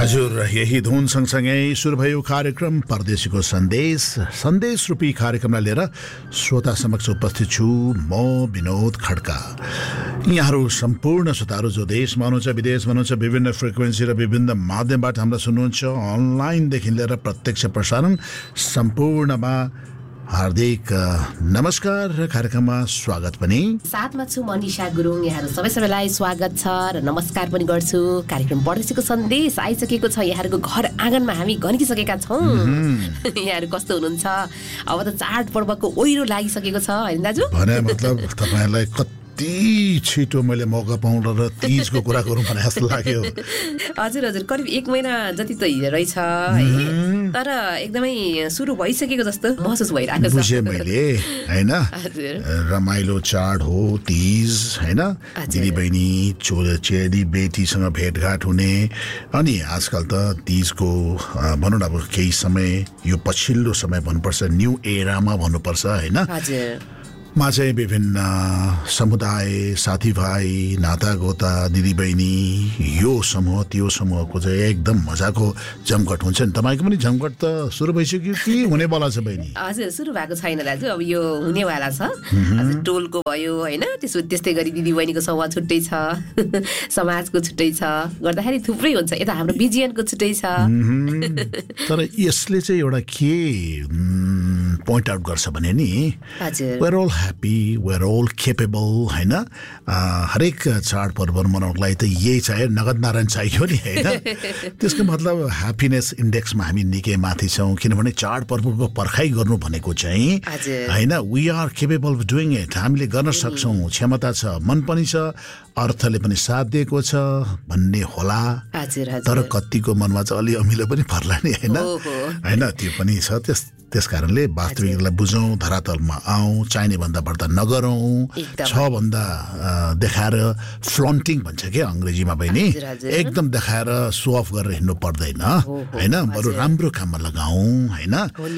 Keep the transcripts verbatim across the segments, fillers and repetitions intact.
हजुर यही धुन सँगसँगै सुरु भयो कार्यक्रम परदेशीको सन्देश सन्देश रूपी कार्यक्रमलाई लिएर श्रोता समक्ष उपस्थित छु म विनोद खड्का। यहाँहरू सम्पूर्ण श्रोताहरू जो देशमा हुनुहुन्छ विदेशमा हुनुहुन्छ विभिन्न फ्रिक्वेन्सी र विभिन्न माध्यमबाट हामीलाई सुन्नुहुन्छ अनलाइनदेखि लिएर प्रत्यक्ष प्रसारण सम्पूर्णमा हार्दिक नमस्कार र कार्यक्रममा स्वागत पनि साथमा छु मनिषा गुरुङ। यहाँहरू सबै सबैलाई स्वागत छ र नमस्कार पनि गर्छु। कार्यक्रम परदेशीको सन्देश आइसकेको छ, यहाँहरूको घर आँगनमा हामी घन्किसकेका छौँ। यहाँहरू कस्तो हुनुहुन्छ? अब त चाड पर्वको ओहिरो लागिसकेको छ हैन दाजु? भने मतलब तपाईहरुलाई कति छिटो मैले मौका पाउँ र तीजको कुरा गरौँ भने जस्तो लाग्यो। हजुर हजुर करिब एक महिना जति त रहेछ है, तर एकदमै सुरु भइसकेको जस्तो महसुस भइरहेको छ। बुझेँ मैले हैन, रमाइलो चाड हो तीज हैन, दिदी बहिनी चेली बेटीसँग भेटघाट हुने। अनि आजकल त तीजको भनौँ न अब केही समय यो पछिल्लो समय भन्नुपर्छ न्यू एरामा भन्नुपर्छ हैन, मा चाहिँ विभिन्न समुदाय साथीभाइ नातागोता दिदीबहिनी यो समूह त्यो समूहको चाहिँ एकदम मजाको जमघट हुन्छ नि। तपाईँको पनि जमघट त सुरु भइसक्यो कि हुनेवाला छ बहिनी? हजुर सुरु भएको छैन दाजु, अब यो हुनेवाला छ। हजुर टोलको भयो होइन, त्यसो त्यस्तै गरी दिदीबहिनीको समूह छुट्टै छ, समाजको छुट्टै छ, गर्दाखेरि थुप्रै हुन्छ। यता हाम्रो बिजिएनको छुट्टै छ। तर यसले चाहिँ एउटा के पोइन्ट आउट गर्छ भने नि, we're all happy, we're all capable हैन। हरेक चाडपर्व मनाउनको लागि त यही चाहियो, नगद नारायण चाहियो नि हैन। त्यसको मतलब ह्याप्पिनेस इन्डेक्समा हामी निकै माथि छौँ, किनभने चाडपर्वको पर्खाइ गर्नु भनेको चाहिँ हैन we are capable of doing it, हामीले गर्न सक्छौँ, क्षमता छ, मन पनि छ, अर्थले पनि साथ दिएको छ भन्ने होला। तर कतिको मनमा चाहिँ अलि अमिलो पनि पर्ला नि हैन हैन, त्यो पनि छ। त्यस त्यस कारणले वास्तविकतालाई बुझौँ, धरातलमा आउँ, चाहिने भन्दा बढ्ता नगरौँ, छ भन्दा देखाएर फ्लन्टिङ भन्छ क्या अङ्ग्रेजीमा बहिनी, एकदम देखाएर सो अफ गरेर हिँड्नु पर्दैन हैन, बरु राम्रो काममा लगाउँ हैन।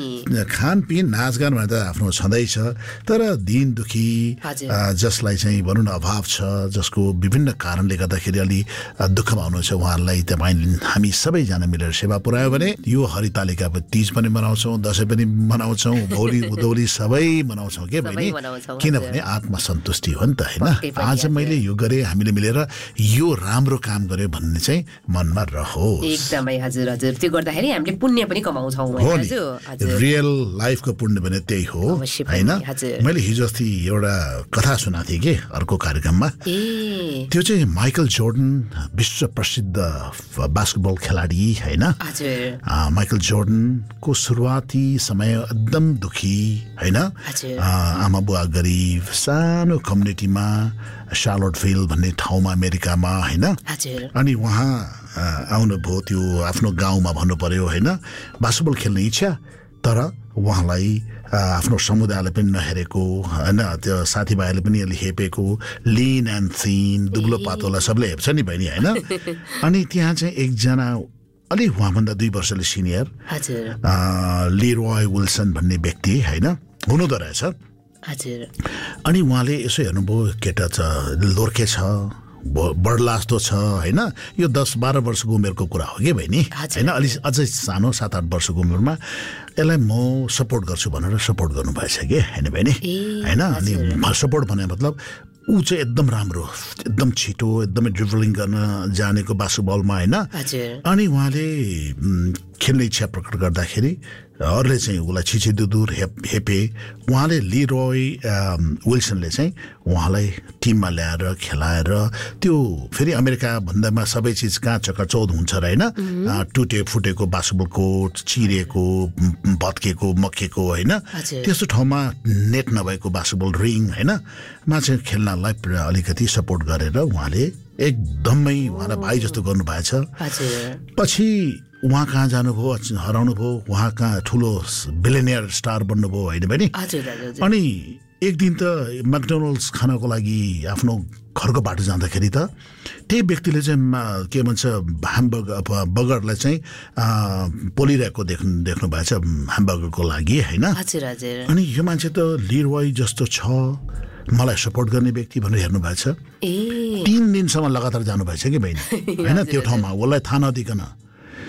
खानपिन नाचगान भने त आफ्नो छँदैछ, तर दिन दुखी जसलाई चाहिँ भनौँ न अभाव छ, जसको विभिन्न कारणले गर्दाखेरि अलि दुःखमा हुनुहुन्छ उहाँहरूलाई तपाईँ हामी सबैजना मिलेर सेवा पुर्यायो भने यो हरितालिका तीज पनि मनाउँछौँ, दसैँ पनि मनाउँछौँ, भोलि उदौली सबै मनाउँछौँ के बहिनी, किनभने आत्मसन्तुष्टि हो नि त हैन। आज मैले यो गरेँ, हामीले मिलेर यो राम्रो काम गर्यो भन्ने चाहिँ मनमा रहोस्। एकदमै हजुर हजुर, त्यो गर्दाखेरि हामीले पुण्य पनि कमाउँछौँ हो नि। रियल लाइफको पुण्य भने त्यही हो हैन। मैले हिजो अस्ति एउटा कथा सुनाएको थिएँ कि अर्को कार्यक्रममा, त्यो चाहिँ माइकल जोर्डन विश्व प्रसिद्ध बास्केटबल खेलाडी हैन। माइकल जोर्डनको सुरुवाती समय एकदम दुखी हैन, आमा बुवा गरिब, सानो कम्युनिटीमा शार्लोटभिल भन्ने ठाउँमा अमेरिकामा हैन। अनि उहाँ आउनुभयो त्यो आफ्नो गाउँमा भन्नु पर्यो हैन, बास्केटबल खेल्ने इच्छा, तर उहाँलाई आफ्नो समुदायले पनि नहेरेको हैन, त्यो साथीभाइले पनि अलि हेपेको, लिन एन्ड थिन दुब्लो पातोलाई सबले हेप्छ नि बहिनी हैन। अनि त्यहाँ चाहिँ एकजना अलि उहाँभन्दा दुई वर्षले सिनियर लिरोय विल्सन भन्ने व्यक्ति हैन हुनुहुँदो रहेछ। अनि उहाँले यसो हेर्नुभयो, केटा छ, लोर्खे छ, बढलास्तो छ हैन, यो दस बाह्र वर्षको उमेरको कुरा हो कि बहिनी हैन, अलि अझै सानो सात आठ वर्षको उमेरमा यसलाई म सपोर्ट गर्छु भनेर सपोर्ट गर्नुभएछ कि हैन बहिनी हैन। अनि सपोर्ट भने मतलब ऊ चाहिँ एकदम राम्रो, एकदम छिटो, एकदमै ड्रिबलिङ गर्न जानेको बास्केटबलमा हैन। अनि उहाँले खेल्ने इच्छा प्रकट गर्दाखेरि अरूले चाहिँ उसलाई छिछिदुदुर हेप हेपे उहाँले लिरोय विल्सनले चाहिँ उहाँलाई टिममा ल्याएर खेलाएर, त्यो फेरि अमेरिका भन्दामा सबै चिज कहाँ चकाचौध हुन्छ र होइन, टुटे फुटेको बास्केटबल कोर्ट, चिरेको भत्केको मक्केको होइन, त्यस्तो ठाउँमा नेट नभएको बास्केटबल रिङ होइन मा चाहिँ खेल्नलाई अलिकति सपोर्ट गरेर उहाँले एकदमै उहाँलाई भाइ जस्तो गर्नुभएछ। पछि उहाँ कहाँ जानुभयो, हराउनु भयो, उहाँ कहाँ ठुलो बिलियनियर स्टार बन्नुभयो होइन बहिनी। अनि एक दिन त म्याकडोनल्ड्स खानको लागि आफ्नो घरको बाटो जाँदाखेरि त त्यही व्यक्तिले चाहिँ के भन्छ ह्यामबर्गर बर्गरलाई चाहिँ पोलिरहेको देख्नु देख्नु भएछ ह्यामबर्गरको लागि होइन। अनि यो मान्छे त लिरोय जस्तो छ, मलाई सपोर्ट गर्ने व्यक्ति भनेर हेर्नु भएछ। तीन दिनसम्म लगातार जानु भएछ कि बहिनी होइन त्यो ठाउँमा, उसलाई थाहा नदिकन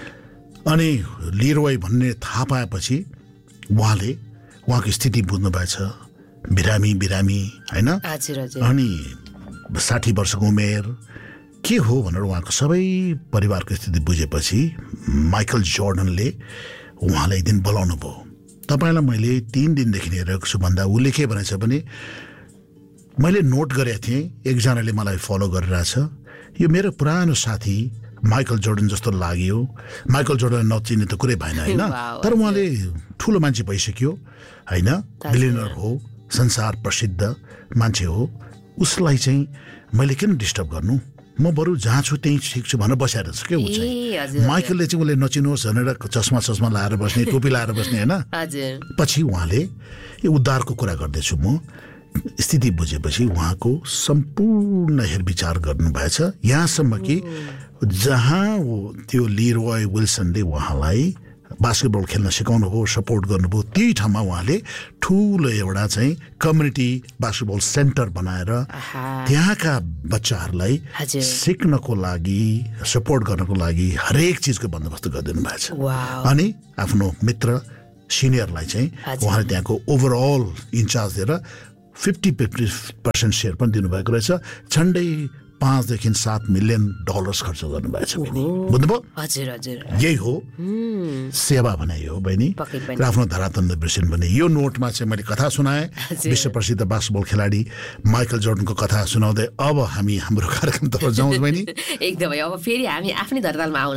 अनि लिरोय भन्ने थाहा पाएपछि उहाँले उहाँको स्थिति बुझ्नु भएछ, बिरामी बिरामी होइन, अनि साठी वर्षको उमेर के हो भनेर उहाँको सबै परिवारको स्थिति बुझेपछि माइकल जोर्डनले उहाँलाई एक दिन बोलाउनु भयो। तपाईँलाई मैले तीन दिनदेखि हेरेको छु भन्दा उसले के भनेछ भने मैले नोट गरेको थिएँ, एकजनाले मलाई फलो गरिरहेछ, यो मेरो पुरानो साथी माइकल जोर्डन जस्तो लाग्यो। माइकल जोर्डन नचिने त कुरै भएन होइन, तर उहाँले ठुलो मान्छे भइसक्यो होइन, बिलियनर हो, संसार प्रसिद्ध मान्छे हो, उसलाई चाहिँ मैले किन डिस्टर्ब गर्नु, म बरु जहाँ छु त्यहीँ ठिक छु भनेर बसिरहेको छु क्या ऊ चाहिँ। माइकलले चाहिँ उसले नचिनुहोस् भनेर चस्मा चस्मा लाएर बस्ने, टोपी लाएर बस्ने होइन। पछि उहाँले यो उद्धारको कुरा गर्दैछु म, स्थिति बुझेपछि उहाँको सम्पूर्ण हेरविचार गर्नुभएछ, यहाँसम्म कि जहाँ त्यो लिरोय विल्सनले उहाँलाई बास्केटबल खेल्न सिकाउनु भयो, सपोर्ट गर्नुभयो, त्यही ठाउँमा उहाँले ठुलो एउटा चाहिँ कम्युनिटी बास्केटबल सेन्टर बनाएर त्यहाँका बच्चाहरूलाई सिक्नको लागि, सपोर्ट गर्नको लागि हरेक चिजको बन्दोबस्त गरिदिनु भएछ। अनि आफ्नो मित्र सिनियरलाई चाहिँ उहाँले त्यहाँको ओभरअल इन्चार्ज दिएर फिफ्टी फिफ्टी पर्सेन्ट सेयर पनि दिनुभएको रहेछ। झन्डै पाँचदेखि सात मिलियन डलर्स खर्च गर्नुभएछ बहिनी, बुझ्नुभयो? हजुर हजुर, यही हो सेवा भने हो बहिनी, र आफ्नो धरातल बिर्सिनु भने। यो नोटमा चाहिँ मैले कथा सुनाएँ, विश्व प्रसिद्ध बास्केटबल खेलाडी माइकल जोर्डनको कथा सुनाउँदै अब हामी हाम्रो कार्यक्रमतर्फ जाउँ बहिनी। एकदमै, अब फेरि हामी आफ्नै धरातलमा आउन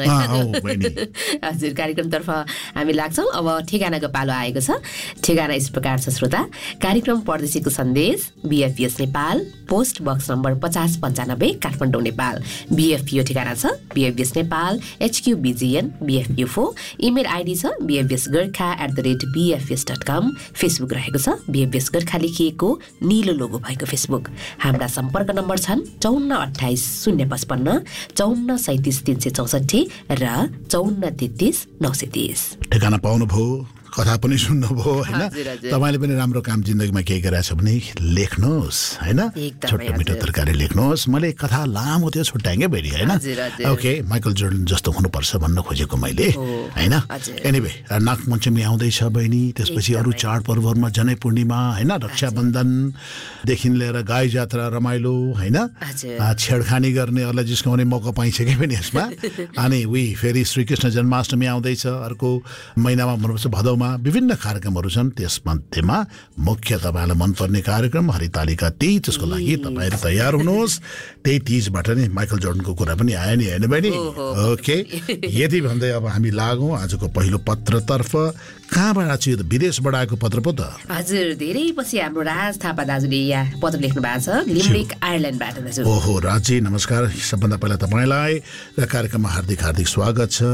हजुर कार्यक्रमतर्फ हामी लाग्छौँ। अब ठेगानाको पालो आएको छ। ठेगाना यस प्रकार छ श्रोता, कार्यक्रम परदेशीको सन्देश, बिएफपिएस नेपाल, पोस्ट बक्स नम्बर पचास पन्चानब्बे, काठमाडौँ नेपाल। बिएफपिओ ठेगाना छ बिएफबिएस Nepal, HQ बिजिएन बिएफपिओ four. Email ID छ बिएफबिएस Gorkha at the rate बिएफबिएस dot com. Facebook रहेको छ बिएफबिएस गोर्खा लेखिएको निलो लोगो भएको फेसबुक। हाम्रा सम्पर्क नम्बर छन् चौन्न अठाइस शून्य पचपन्न, चौन्न सैतिस तिन सय चौसठी र चौन्न तेत्तिस नौ सय तिस। ठेगाना पाउनुभयो, कथा पनि सुन्नुभयो होइन, तपाईँले पनि राम्रो काम जिन्दगीमा केही गरेछ भने लेख्नुहोस् होइन, छोटो मिठो तरकारी लेख्नुहोस्। मैले कथा लामो थियो छुट्याएँ क्या बहिनी होइन। ओके, माइकल जोर्डन जस्तो हुनुपर्छ भन्न खोजेको मैले होइन। एनिवे, नागपञ्चमी आउँदैछ बहिनी, त्यसपछि अरू चाडपर्वहरूमा जनै पूर्णिमा होइन, रक्षाबन्धनदेखि लिएर गाई जात्रा रमाइलो होइन, छेडखानी गर्ने, अरूलाई जिस्काउने मौका पाइन्छ कि पनि यसमा। अनि उही फेरि श्रीकृष्ण जन्माष्टमी आउँदैछ अर्को महिनामा, भन्नुपर्छ भदौमा। विभिन्न कार्यक्रमहरू छन्, त्यसमध्येमा मुख्य तपाईँलाई मनपर्ने कार्यक्रम हरितालिका तीज, त्यसको लागि तपाईँहरू तयार हुनुहोस्। त्यही तीजबाट नै माइकल जोर्डनको कुरा पनि आयो नि होइन बहिनी। ओके, यति भन्दै अब हामी लागौँ आजको पहिलो पत्रतर्फ। कहाँबाट चाहिँ विदेशबाट आएको पत्र पो त? हजुर, धेरै पछि हाम्रो राज थापा दाजुले यहाँ पत्र लेख्नु भएको छ, लिम्रिक आयरल्यान्डबाट दाजु। ओहो राजी, नमस्कार। सबभन्दा पहिला तपाईँलाई र कार्यक्रममा हार्दिक हार्दिक स्वागत छ।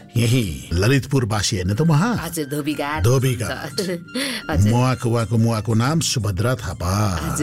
यही ललितपुरवासी होइन त उहाँ? हजुर, धोबीघाट। धोबीघाट। मुवाको उहाँको मुवाको नाम सुभद्रा थापा,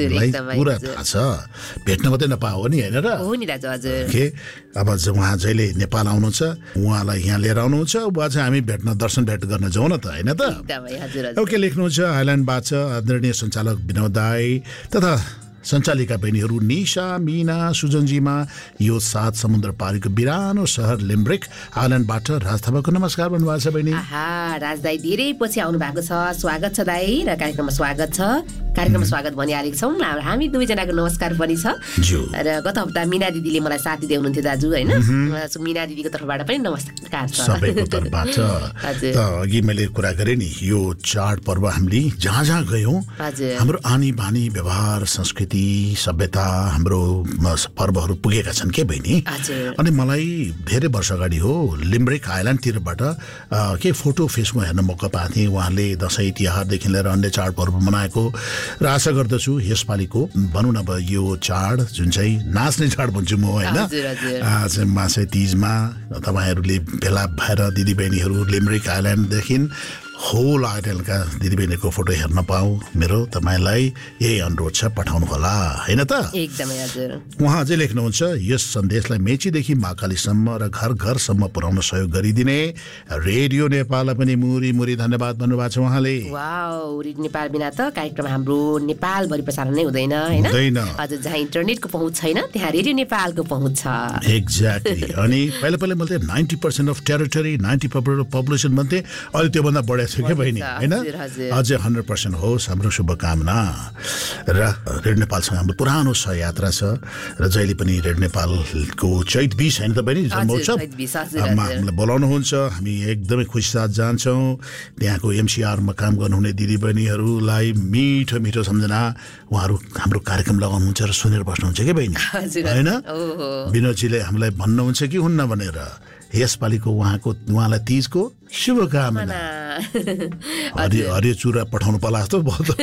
पुरा थाहा छ, भेट्न मात्रै नपाओ नि होइन र? हो नि दाजु। हजुर, के अब उहाँ जहिले नेपाल आउनुहुन्छ उहाँलाई यहाँ लिएर आउनुहुन्छ, उहाँ चाहिँ हामी भेट्न दर्शन भेट गर्न जाउँ न त होइन त? ओके, लेख्नुहुन्छ आइल्यान्डबाट आदरणीय सञ्चालक विनोद दाई तथा सञ्चालिका बहिनीहरू निशा, मीना, सुजनजीमा यो सात समुद्र पारीको बिरानो सहर लिम्ब्रिक आइल्यान्डबाट राज थापाको नमस्कार भन्नुभएको छ बहिनी। राज दाई धेरै पछि आउनु भएको छ, स्वागत छ दाई र कार्यक्रममा स्वागत छ। कार्यक्रममा स्वागत भनिहालेको छौँ, हामी दुवैजनाको नमस्कार पनि छ। र गत हप्ता मिना दिदीले मलाई साथ दिँदै हुनुहुन्थ्यो दाजु होइन, मिना दिदीको तर्फबाट पनि नमस्कार छ सबैको तर्फबाट। त अघि मैले कुरा गरेँ नि, यो चाड पर्व हामीले जहाँ जहाँ गयौँ हाम्रो आनी बानी व्यवहार संस्कृति सभ्यता हाम्रो पर्वहरू पुगेका छन् के बहिनी। अनि मलाई धेरै वर्ष अगाडि हो लिम्ब्रिक आइल्यान्डतिरबाट के फोटो फेसमा हेर्न मौका पाएको थिएँ। उहाँले दसैँ तिहारदेखि लिएर अन्य चाडपर्व मनाएको र आशा गर्दछु यसपालिको भनौँ न अब यो चाड जुन चाहिँ नाच्ने चाड भन्छु म होइन, मासै तिजमा तपाईँहरूले भेला भएर दिदीबहिनीहरू लिम्ब्रिक आइल्यान्डदेखि होल आइडलका दिदीबहिनीको फोटो हेर्न पाऊँ मेरो तपाईँलाई यही अनुरोध छ, पठाउनु होला होइन त? एकदमै हजुर। उहाँ अझै लेख्नुहुन्छ यस सन्देशलाई मेचीदेखि महाकालीसम्म र घर घरसम्म पुर्याउन सहयोग गरिदिने रेडियो नेपाललाई पनि मुरी मुरी धन्यवाद भन्नुभएको छ उहाँले। वाउ, रेडियो नेपाल बिना त कार्यक्रम हाम्रो नेपालभरि प्रसारण नै हुँदैन होइन? हुँदैन। हजुर, जहाँ इन्टरनेटको पहुँच छैन त्यहाँ रेडियो नेपालको पहुँच छ। एक्ज्याक्टली। अनि पहिला पहिला मैले ninety percent of territory ninety percent of population भन्थे, अहिले त्योभन्दा बढेको छ क्या बहिनी होइन? अझै हन्ड्रेड पर्सेन्ट होस्, हाम्रो शुभकामना। र रेडियो नेपालसँग हाम्रो पुरानो सहयात्रा छ र जहिले पनि रेडियो नेपालको चैत बिस होइन त बहिनी जन्मोत्सव हामीलाई बोलाउनुहुन्छ, हामी एकदमै खुसी साथ जान्छौँ। त्यहाँको एमसिआरमा काम गर्नुहुने दिदीबहिनीहरूलाई मिठो मिठो सम्झना, उहाँहरू हाम्रो कार्यक्रम लगाउनुहुन्छ र सुनेर बस्नुहुन्छ क्या बहिनी होइन? विनोदजीले हामीलाई भन्नुहुन्छ कि हुन्न भनेर यसपालिको उहाँको उहाँलाई तीजको शुभकामना। हरियो हरियो चुरा पठाउनु पर्ला जस्तो भयो त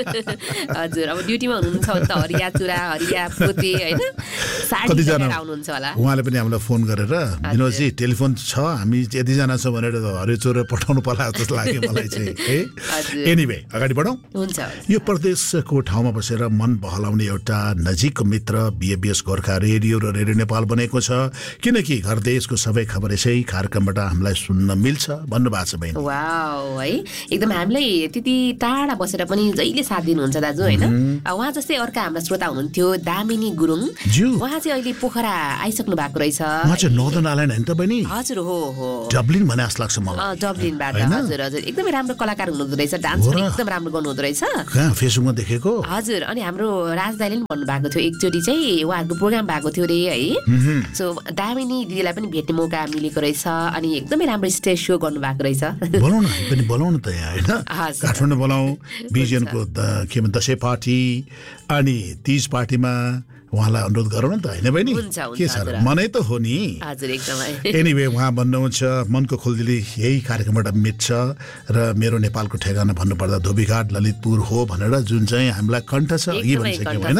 हजुर। अब ड्युटीमा हुनुहुन्छ भने त हरिया चुरा हरिया पोते होइन कतिजना आउनुहुन्छ होला। उहाँले पनि हामीलाई फोन गरेर विनोदजी टेलिफोन छ हामी यतिजना छ भनेर हरियो चुरा पठाउनु पर्ला जस्तो लाग्यो मलाई चाहिँ है। एनिवे अगाडि बढौँ। हुन्छ। यो प्रदेशको ठाउँमा बसेर मन बहलाउने एउटा नजिकको मित्र बिएबिएस गोर्खा रेडियो र रेडियो नेपाल बनेको छ, किनकि घर देशको सबै खबर यसै कार्यक्रमबाट हामीलाई सुन्न मिल्छ भन्नुभएको छ बहिनी। वाउ है, एकदम हामीलाई त्यति टाढा बसेर पनि जहिले साथ दिनुहुन्छ दाजु होइन? उहाँ जस्तै अर्का हाम्रा श्रोता हुनुहुन्थ्यो दामिनी गुरुङ, उहाँ चाहिँ अहिले पोखरा आइसक्नु भएको रहेछ। उहाँ चाहिँ नर्दर्न आइल्यान्ड होइन त बहिनी? हजुर हो हो, डब्लिन भने जस्तो लाग्छ मलाई। डब्लिनबाट हजुर हजुर, एकदमै राम्रो कलाकार हुनुहुँदो रहेछ, डान्स पनि एकदम राम्रो गर्नुहुँदो रहेछ। कहाँ फेसबुकमा देखेको? हजुर। अनि हाम्रो राजदाईले पनि भन्नुभएको थियो एकचोटि चाहिँ उहाँहरूको प्रोग्राम भएको थियो रे है। सो दामिनी दिदीलाई पनि भेट्ने मौका मिलेको रहेछ अनि एकदमै राम्रो स्टेज सो गर्नु भएको रहेछ। बोलाउन पनि बोलाउनु त यहाँ होइन? काठमाडौँ बोलाउँ, बिजिएनको के भन्छ दसैँ पार्टी अनि तीज पार्टीमा उहाँलाई अनुरोध गरौँ न त होइन बहिनी? के छ र, मनै त हो नि। हजुर एकदमै। एनिवे उहाँ भन्नुहुन्छ मनको खोलदिली यही कार्यक्रमबाट मिट्छ र मेरो नेपालको ठेगाना भन्नुपर्दा धोबीघाट ललितपुर हो भनेर जुन चाहिँ हामीलाई कण्ठ छ यही भनिसक्यौँ होइन?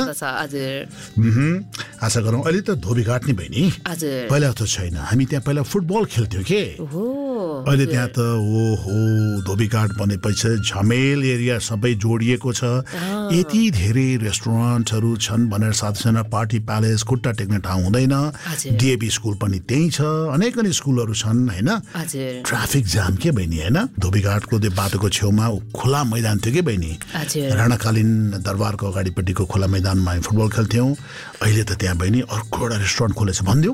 आशा गरौँ अहिले त धोबीघाट नि बहिनी पहिला त छैन, हामी त्यहाँ पहिला फुटबल खेल्थ्यौँ के, अहिले त्यहाँ त ओ हो धोबीघाट बनेपछि झमेल एरिया सबै जोडिएको छ, यति धेरै रेस्टुरेन्टहरू छन् भनेर साथसाथै पार्टी प्यालेस खुट्टा टेक्ने ठाउँ हुँदैन। डिएबी स्कुल पनि त्यही छ, अनेक अनेक स्कुलहरू छन् होइन? ट्राफिक जाम के बहिनी होइन? धोबीघाटको त्यो बाटोको छेउमा खुला मैदान थियो कि बहिनी, राणाकालीन दरबारको अगाडिपट्टिको खुला मैदानमा हामी फुटबल खेल्थ्यौँ। अहिले त त्यहाँ बहिनी अर्को एउटा रेस्टुरेन्ट खोलेछ भनिदिउँ,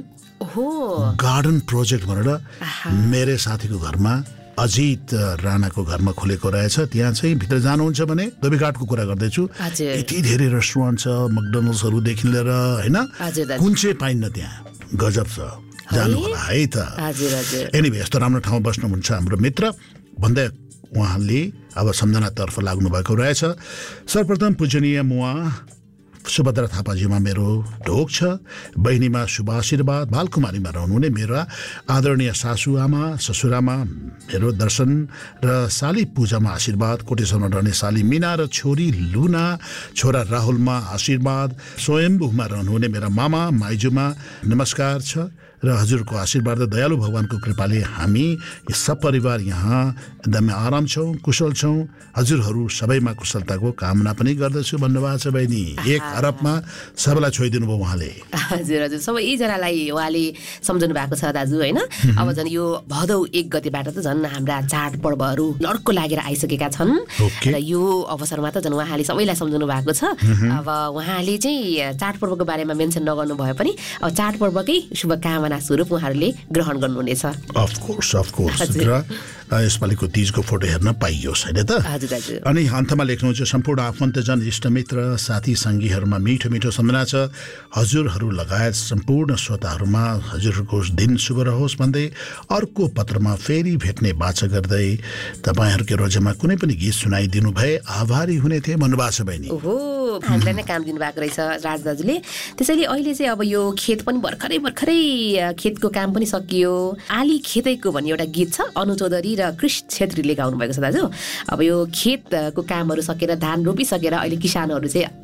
गार्डन प्रोजेक्ट भनेर मेरै साथीको घरमा अजित राणाको घरमा खोलेको रहेछ। त्यहाँ चाहिँ भित्र जानुहुन्छ भने धोबीघाटको कुरा गर्दैछु, यति धेरै रेस्टुरेन्ट छ, मकडोनल्ड्सहरूदेखि लिएर होइन कुन चाहिँ पाइन्न त्यहाँ, गजब छ, जानु होला है त। एनिवे यस्तो राम्रो ठाउँमा बस्नुहुन्छ हाम्रो मित्र भन्दै उहाँले अब सम्झनातर्फ लाग्नु भएको रहेछ। सर्वप्रथम पूजनीय मुवा सुभद्रा थापाजीमा मेरो ढोक छ, बहिनीमा शुभ आशीर्वाद, बालकुमारीमा रहनुहुने मेरा आदरणीय सासुआमा ससुरामा मेरो दर्शन र साली पूजामा आशीर्वाद, कोटेश्वरमा रहने साली मिना र छोरी लुना, छोरा राहुलमा आशीर्वाद, स्वयम्भूमा रहनुहुने मेरा मामा माइजूमा नमस्कार छ र हजुरको आशीर्वाद र दयालु भगवानको कृपाले हामी सपरिवार यहाँ एकदमै आराम छौँ, कुशल छौँ, हजुरहरू सबैमा कुशलताको कामना पनि गर्दछु भन्नुभएको छ बहिनी। एक अरबमा सबैलाई छोइदिनु भयो उहाँले। हजुर हजुर, सबैजनालाई उहाँले सम्झाउनु भएको छ दाजु होइन? अब झन् यो भदौ एक गतेबाट त झन् हाम्रा चाडपर्वहरू लड्को लागेर आइसकेका छन् र यो अवसरमा त झन् उहाँले सबैलाई सम्झाउनु भएको छ। अब उहाँले चाहिँ चाडपर्वको बारेमा मेन्सन नगर्नु भए पनि अब चाडपर्वकै शुभकामना स्वरूप उहाँहरूले ग्रहण गर्नुहुनेछ। अफकोर्स अफकोर्स र यसपालिको तीजको फोटो हेर्न पाइयोस् होइन त? अनि अन्तमा लेख्नुहुन्छ सम्पूर्ण आफन्तजन इष्टमित्र साथी सङ्गीहरूमा मिठो मिठो सम्झना छ, हजुरहरू लगायत सम्पूर्ण श्रोताहरूमा हजुरहरूको दिन शुभ रहोस् भन्दै अर्को पत्रमा फेरि भेट्ने बाचा गर्दै तपाईँहरूकै रोजेमा कुनै पनि गीत सुनाइदिनु भए आभारी हुने थिए भन्नुभएको छ बहिनी। ओहो, हामीलाई नै काम दिनुभएको रहेछ राज दाजुले। त्यसैले अहिले चाहिँ अब यो खेत पनि भर्खरै भर्खरै खेतको काम पनि सकियो, आली खेतैको भन्ने एउटा गीत छ, अनु चौधरी र कृष छेत्रीले गाउनु भएको छ दाजु। अब यो खेतको कामहरू सकेर धान रोपिसकेर अहिले किसानहरू चाहिँ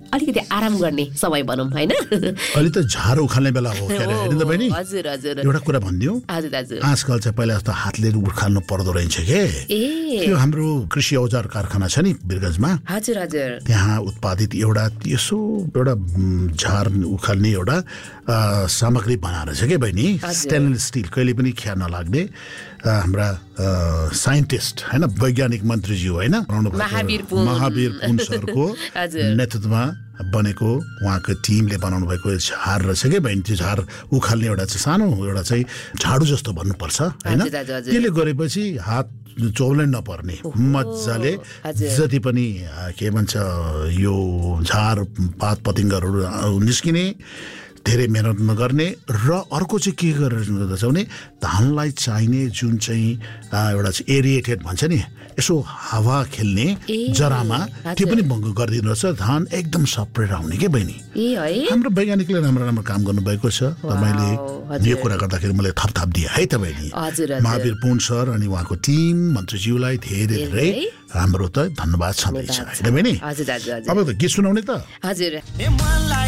अलिकति आराम गर्ने समय भनौँ होइन। अहिले त झार उखाल्ने बेला हो के अरे हैन त बहिनी? हजुर हजुर। एउटा कुरा भनिदिउँ, हजुर हजुर। आजकल चाहिँ पहिला जस्तो हातले उखाल्नु पर्दो रहेछ के। ए त्यो हाम्रो कृषि औजार कारखाना छ नि वीरगञ्जमा, हजुर हजुर। त्यहाँ उत्पादित एउटा यसो एउटा झार उखाल्ने एउटा सामग्री बनाएर छ के बहिनी, स्टेनलेस स्टिल, कहिले पनि खिया नलाग्ने। हाम्रा साइन्टिस्ट होइन, वैज्ञानिक मन्त्रीज्यू होइन, महावीर पुन महावीर पुन सरको नेतृत्वमा बनेको उहाँको टिमले बनाउनु भएको झार रहेछ कि बहिनी। त्यो झार उखाल्ने एउटा चाहिँ सानो एउटा चाहिँ झाडु जस्तो भन्नुपर्छ होइन। त्यसले गरेपछि हात चौलै नपर्ने, मजाले जति पनि के भन्छ यो झार पात पतिङ्गरहरू निस्किने, धेरै मेहनत नगर्ने। र अर्को चाहिँ के गरेर गर्दछ भने धानलाई चाहिने जुन चाहिँ एउटा चाहिँ एरिएटेड भन्छ नि, यसो हावा खेल्ने जरामा त्यो पनि भङ्ग गरिदिनु रहेछ, धान एकदम सप्रेर आउने के बहिनी। हाम्रो वैज्ञानिकले राम्रो राम्रो काम गर्नुभएको छ। तपाईँले यो कुरा गर्दाखेरि मलाई थपथाप दिए है त बहिनी। महावीर पुन सर अनि उहाँको टिम मन्त्रीज्यूलाई धेरै धेरै हाम्रो त धन्यवाद छँदैछ होइन बहिनी। अब त गीत सुनाउने त। हजुर।